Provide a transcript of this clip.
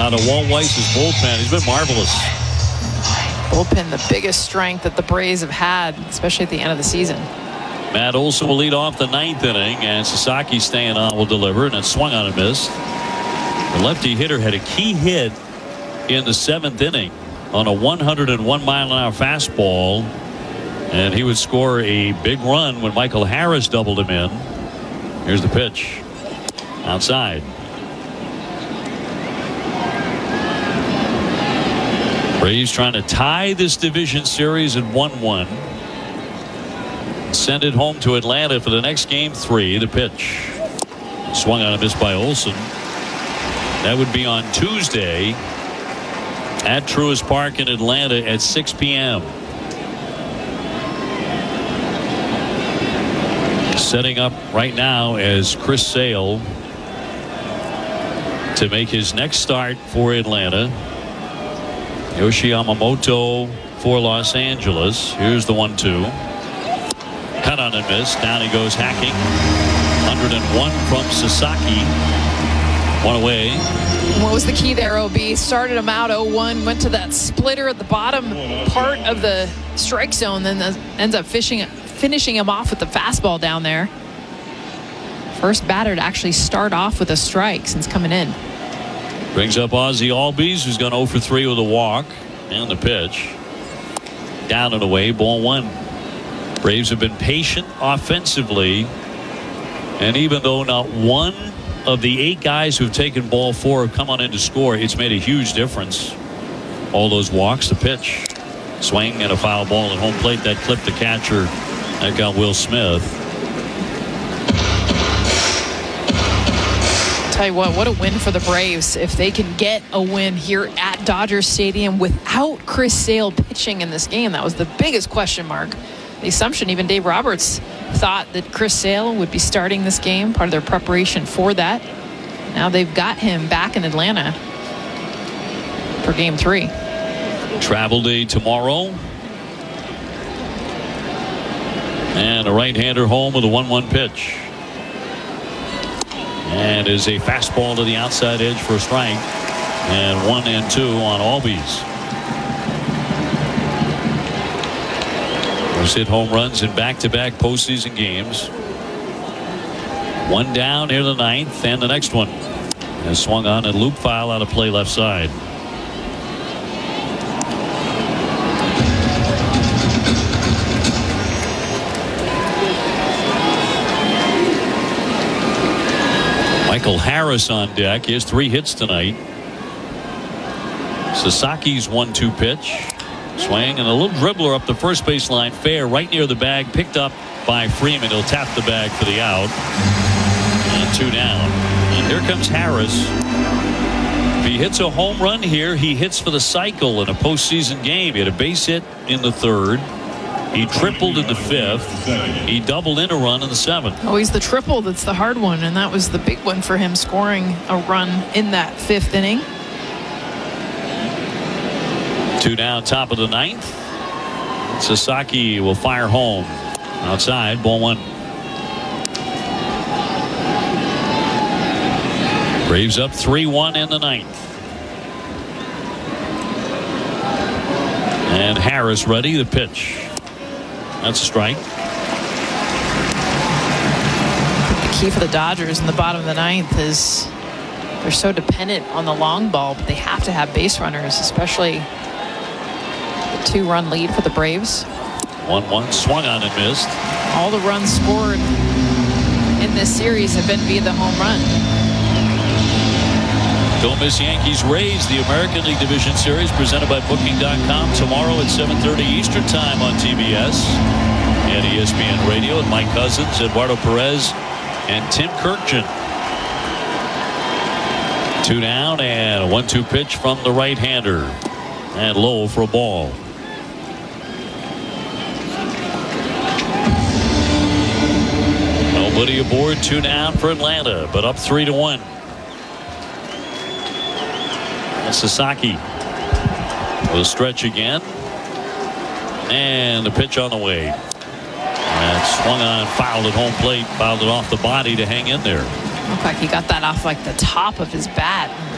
out of Walt Weiss's bullpen. He's been marvelous. Bullpen, the biggest strength that the Braves have had, especially at the end of the season. Matt Olson will lead off the 9th inning, and Sasaki staying on will deliver, and it swung on and missed. The lefty hitter had a key hit in the 7th inning on a 101-mile-an-hour fastball, and he would score a big run when Michael Harris doubled him in. Here's the pitch. Outside. Braves trying to tie this division series at 1-1. Send it home to Atlanta for the next game 3. The pitch. Swung on a miss by Olson. That would be on Tuesday at Truist Park in Atlanta at 6 p.m. Setting up right now as Chris Sale to make his next start for Atlanta. Yoshi Yamamoto for Los Angeles. Here's the 1-2. Cut on and miss. Down he goes hacking. 101 from Sasaki. One away. What was the key there, OB? Started him out 0-1, went to that splitter at the bottom part of the strike zone, then ends up finishing him off with the fastball down there. First batter to actually start off with a strike since coming in. Brings up Ozzie Albies, who's gone 0 for 3 with a walk. And the pitch. Down and away, ball 1. Braves have been patient offensively. And even though not one of the 8 guys who've taken ball 4 have come on in to score, it's made a huge difference. All those walks, the pitch. Swing and a foul ball at home plate. That clipped the catcher. That got Will Smith. Tell you what a win for the Braves if they can get a win here at Dodger Stadium without Chris Sale pitching in this game. That was the biggest question mark. The assumption, even Dave Roberts thought that Chris Sale would be starting this game, part of their preparation for that. Now they've got him back in Atlanta for game 3. Travel day tomorrow. And a right-hander home with a 1-1 pitch. And is a fastball to the outside edge for a strike. And 1-2 on Albies. Those hit home runs in back-to-back postseason games. 1 down here the 9th, and the next one has swung on and loop foul out of play left side. Michael Harris on deck. He has 3 hits tonight. Sasaki's 1-2 pitch. Swing and a little dribbler up the first baseline. Fair right near the bag. Picked up by Freeman. He'll tap the bag for the out. And 2 down. And here comes Harris. If he hits a home run here, he hits for the cycle in a postseason game. He had a base hit in the 3rd. He tripled in the 5th. He doubled in a run in the 7th. Oh, he's the triple that's the hard one, and that was the big one for him, scoring a run in that 5th inning. 2 down, top of the 9th. Sasaki will fire home. Outside, ball 1. Braves up 3-1 in the 9th. And Harris ready, the pitch. That's a strike. The key for the Dodgers in the bottom of the 9th is they're so dependent on the long ball, but they have to have base runners, especially the 2-run lead for the Braves. 1-1 swung on and missed. All the runs scored in this series have been via the home run. Don't miss Yankees Rays, the American League Division Series presented by Booking.com tomorrow at 7:30 Eastern Time on TBS and ESPN Radio with Mike Cousins, Eduardo Perez, and Tim Kirkjian. 2 down and a 1-2 pitch from the right-hander. And low for a ball. Nobody aboard. 2 down for Atlanta, but up 3-1. Sasaki will stretch again, and the pitch on the way, and swung on, fouled at home plate, fouled it off the body to hang in there. Looked like he got that off like the top of his bat.